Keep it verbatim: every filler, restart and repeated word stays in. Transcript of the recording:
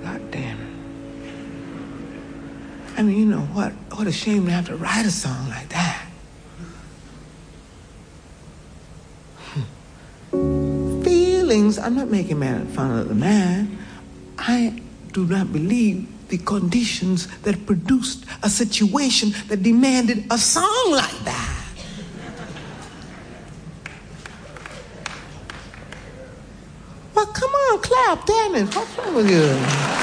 God damn. I mean, you know, what, what a shame to have to write a song like that. Hmm. Feelings, I'm not making fun of the man. I do not believe the conditions that produced a situation that demanded a song like that. Well, come on, clap, damn it. What's wrong with you?